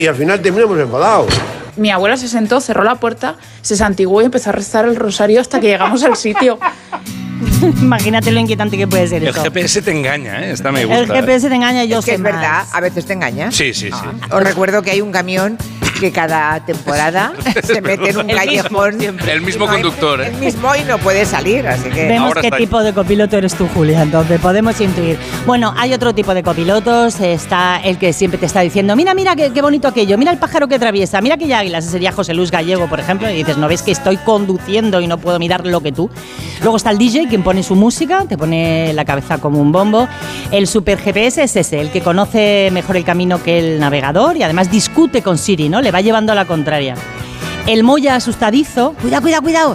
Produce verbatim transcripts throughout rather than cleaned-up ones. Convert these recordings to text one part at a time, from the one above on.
y al final terminamos enfadados. Mi abuela se sentó, cerró la puerta, se santiguó y empezó a rezar el rosario hasta que llegamos al sitio. Imagínate lo inquietante que puede ser el esto. El G P S te engaña, ¿eh? Esta me gusta. El G P S te engaña, yo es que sé es más. verdad, a veces te engaña. Sí, sí, sí. Ah, os recuerdo que hay un camión que cada temporada se mete en un el callejón. Mismo, el mismo no, conductor, el, ¿eh? El mismo y no puede salir, así que... Vemos Ahora qué está tipo ahí. de copiloto eres tú, Julia, entonces podemos intuir. Bueno, hay otro tipo de copilotos, está el que siempre te está diciendo, mira, mira, qué, qué bonito aquello, mira el pájaro que atraviesa, mira aquella águila, ese sería José Luis Gallego, por ejemplo, y dices, ¿no ves que estoy conduciendo y no puedo mirar lo que tú? Luego está el D J, quien pone su música, te pone la cabeza como un bombo. El super G P S es ese, el que conoce mejor el camino que el navegador y además discute con Siri, ¿no? Le va llevando a la contraria. El Moya asustadizo, cuidado, cuidado, cuidado,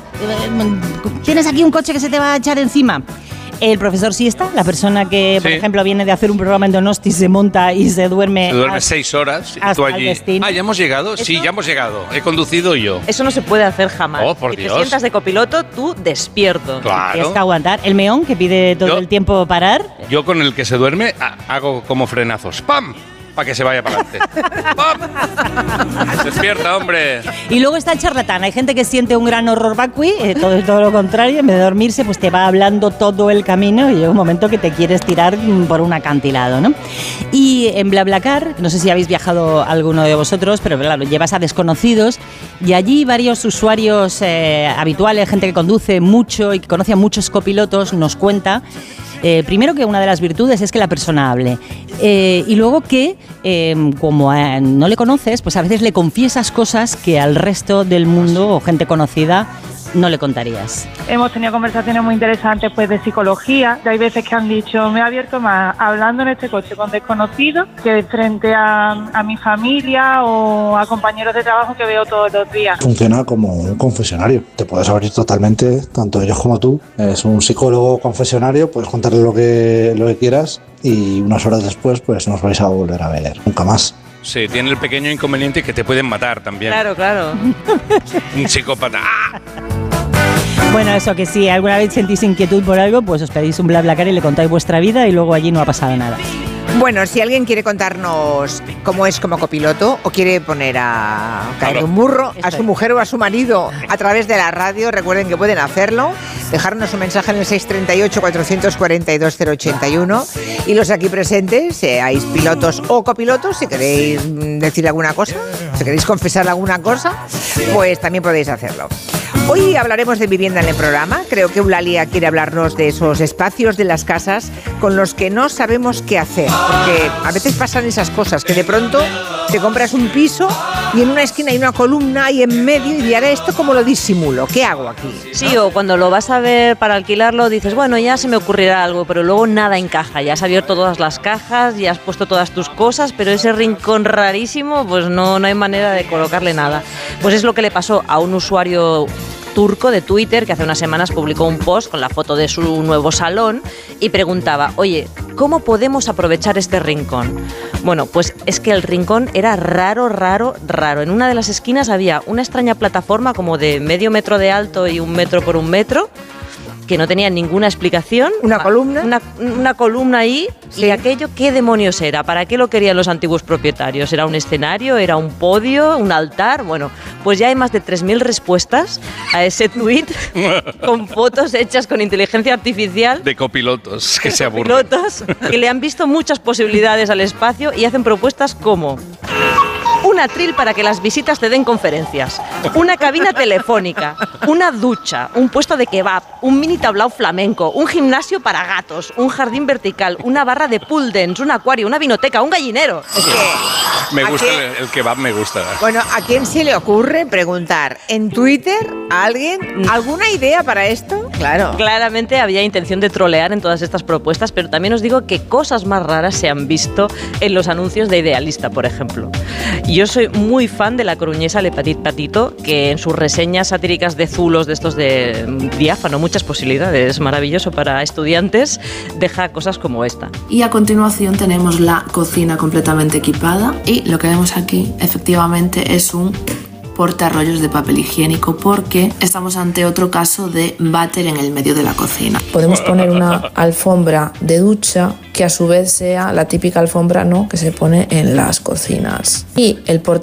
tienes aquí un coche que se te va a echar encima. El profesor Siesta, la persona que, por sí. ejemplo, viene de hacer un programa en Donosti, se monta y se duerme. Se duerme hasta, seis horas y hasta tú el allí. destino. Ah, ¿ya hemos llegado? ¿Eso? Sí, ya hemos llegado. He conducido yo. Eso no se puede hacer jamás. Oh, por si Dios. te sientas de copiloto, tú despierto. Claro. Tienes que aguantar. El Meón, que pide todo Yo- el tiempo parar. Yo con el que se duerme ha- hago como frenazos. ¡Pam! Para que se vaya para adelante. ¡Pam! Despierta, hombre. Y luego está el charlatán. Hay gente que siente un gran horror vacui, eh, todo, todo lo contrario. En vez de dormirse, pues te va hablando todo el camino y llega un momento que te quieres tirar mm, por un acantilado, ¿no? Y en BlaBlaCar, no sé si habéis viajado alguno de vosotros, pero claro, llevas a desconocidos y allí varios usuarios eh, habituales, gente que conduce mucho y que conoce a muchos copilotos, nos cuenta Eh, primero que una de las virtudes es que la persona hable eh, y luego que eh, como eh, no le conoces, pues a veces le confiesas cosas que al resto del mundo o gente conocida no le contarías. Hemos tenido conversaciones muy interesantes pues de psicología. Hay veces que han dicho, me he abierto más hablando en este coche con desconocidos que frente a, a mi familia o a compañeros de trabajo que veo todos los días. Funciona como un confesionario. Te puedes abrir totalmente, tanto ellos como tú. Es un psicólogo confesionario, puedes contarle lo que, lo que quieras y unas horas después pues no os vais a volver a ver nunca más. Sí, tiene el pequeño inconveniente que te pueden matar también. Claro, claro. Un psicópata. ¡Ah! Bueno, eso que si alguna vez sentís inquietud por algo, pues os pedís un BlaBlaCar y le contáis vuestra vida y luego allí no ha pasado nada. Bueno, si alguien quiere contarnos cómo es como copiloto o quiere poner a caer un burro a su mujer o a su marido a través de la radio, recuerden que pueden hacerlo, dejarnos un mensaje en el seis tres ocho, cuatro cuatro dos, cero ocho uno y los aquí presentes, seáis pilotos o copilotos, si queréis decir alguna cosa, si queréis confesar alguna cosa, pues también podéis hacerlo. Hoy hablaremos de vivienda en el programa. Creo que Eulalia quiere hablarnos de esos espacios de las casas con los que no sabemos qué hacer. Porque a veces pasan esas cosas, que de pronto te compras un piso y en una esquina hay una columna y en medio y dirás, ¿esto cómo lo disimulo? ¿Qué hago aquí? Sí, o cuando lo vas a ver para alquilarlo dices, bueno, ya se me ocurrirá algo, pero luego nada encaja. Ya has abierto todas las cajas, ya has puesto todas tus cosas, pero ese rincón rarísimo, pues no, no hay manera de colocarle nada. Pues es lo que le pasó a un usuario turco de Twitter que hace unas semanas publicó un post con la foto de su nuevo salón y preguntaba, oye, ¿cómo podemos aprovechar este rincón? Bueno, pues es que el rincón era raro, raro, raro. En una de las esquinas había una extraña plataforma como de medio metro de alto y un metro por un metro, que no tenía ninguna explicación. ¿Una columna? Una, una columna ahí. Sí. ¿Y aquello qué demonios era? ¿Para qué lo querían los antiguos propietarios? ¿Era un escenario? ¿Era un podio? ¿Un altar? Bueno, pues ya hay más de tres mil respuestas a ese tuit con fotos hechas con inteligencia artificial. De copilotos que se aburren. Copilotos que le han visto muchas posibilidades al espacio y hacen propuestas como un atril para que las visitas te den conferencias, una cabina telefónica, una ducha, un puesto de kebab, un mini tablao flamenco, un gimnasio para gatos, un jardín vertical, una barra de pool dance, un acuario, una vinoteca, un gallinero. Es que, me gusta quién, el, el kebab, me gusta. Bueno, ¿a quién se le ocurre preguntar en Twitter a alguien alguna idea para esto? Claro. Claramente había intención de trolear en todas estas propuestas, pero también os digo que cosas más raras se han visto en los anuncios de Idealista, por ejemplo. Yo soy muy fan de la coruñesa Le Petit Patito, que en sus reseñas satíricas de zulos de estos de diáfano, muchas posibilidades, maravilloso para estudiantes, deja cosas como esta. Y a continuación tenemos la cocina completamente equipada y lo que vemos aquí efectivamente es un portarrollos de papel higiénico porque estamos ante otro caso de váter en el medio de la cocina. Podemos poner una alfombra de ducha que a su vez sea la típica alfombra, ¿no?, que se pone en las cocinas. Y el portarrollos